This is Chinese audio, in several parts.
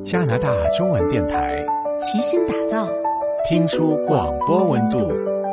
加拿大中文电台齐心打造， 听出广播温度。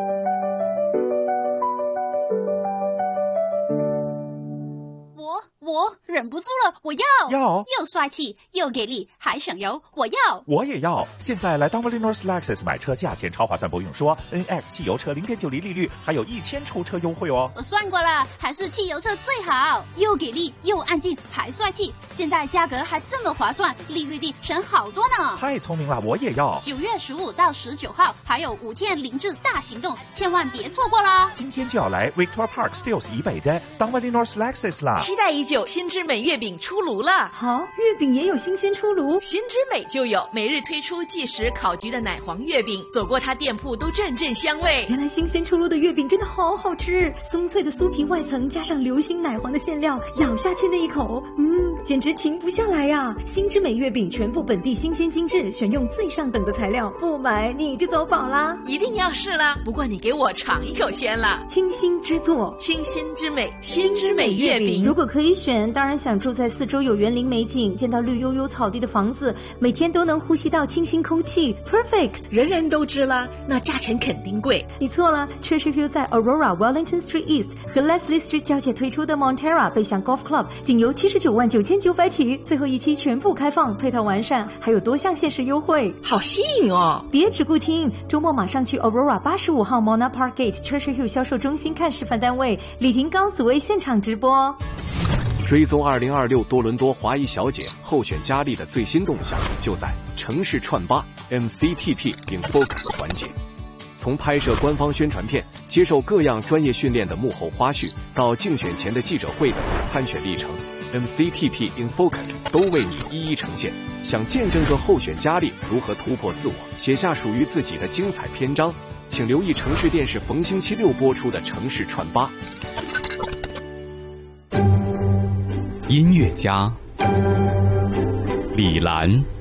我忍不住了，我要又帅气又给力还省油， 我也要！现在来Dunvale Lexus 买车，价钱超划算，不用说 ，NX 汽油车0.9厘利率，还有1000抽车优惠哦。 我算过了，还是汽油车最好，又给力又安静还帅气，现在价格还这么划算，利率低，省好多呢。 太聪明了，我也要 ！9月15到19号还有5天零质大行动，千万别错过啦！ 今天就要来 Victoria Park Steeles 以北的Dunvale Lexus 啦！ 期待已久，新之美月饼出炉了。 好，月饼也有新鲜出炉， 新之美就有每日推出即食烤焗的奶黄月饼，走过它店铺都阵阵香味。 原来新鲜出炉的月饼真的好好吃，松脆的酥皮外层加上流心奶黄的馅料，咬下去那一口，简直停不下来呀！新之美月饼全部本地新鲜精致，选用最上等的材料，不买你就走宝啦！ 一定要试啦！不过你给我尝一口先啦。 清新之作， 清新之美，新之美月饼。 如果可以选，当然想住在四周有园林美景，见到绿油油草地的房子，每天都能呼吸到清新空气 ，perfect。 人人都知啦，那价钱肯定贵。 你错了 ，Treasure Hill 在 Aurora Wellington Street East 和 Leslie Street 交界推出的 Montera 贝祥 Golf Club， 仅由799900起，最后一期全部开放，配套完善，还有多项限时优惠， 好吸引哦！ 别只顾听，周末马上去 Aurora 85号 Mona Park Gate Treasure Hill 销售中心看示范单位，李婷、高子薇现场直播。 追踪2026多伦多华裔小姐候选佳丽的最新动向，就在城市串吧 MCPP in Focus 环节。从拍摄官方宣传片、接受各样专业训练的幕后花絮，到竞选前的记者会等参选历程， MCPP in Focus 都为你一一呈现。想见证个候选佳丽如何突破自我，写下属于自己的精彩篇章，请留意城市电视逢星期六播出的城市串吧。 音乐家李兰。